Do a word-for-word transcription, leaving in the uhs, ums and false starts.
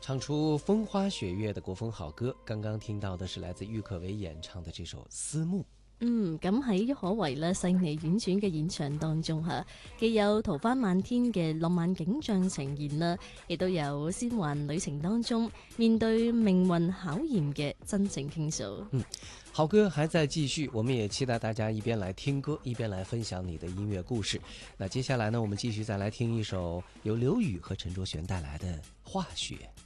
唱出风花雪月的国风好歌，刚剛聽到的是來自郁可唯演唱的這首《思慕》。 嗯，咁喺郁可唯咧細膩婉轉嘅演唱當中嚇，既有桃花漫天嘅浪漫景象呈現啦，亦都有仙幻旅程當中面對命運考驗嘅真情傾訴。 嗯，好歌還在繼續，我們也期待大家一邊來聽歌，一邊來分享你的音樂故事。那接下來呢，我們繼續再來聽一首由劉宇和陳卓璇帶來的《化雪》。